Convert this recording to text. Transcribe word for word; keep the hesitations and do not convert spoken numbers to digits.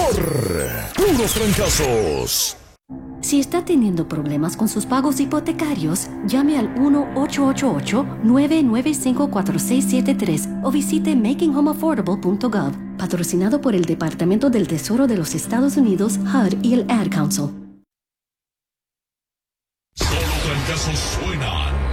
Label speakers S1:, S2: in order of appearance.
S1: Puros Trancazos.
S2: Si está teniendo problemas con sus pagos hipotecarios, llame al uno ocho ocho ocho, nueve nueve cinco, cuatro seis siete tres o visite making home affordable punto gov, patrocinado por el Departamento del Tesoro de los Estados Unidos, H U D y el Ad Council.
S1: Solo trancazos suenan.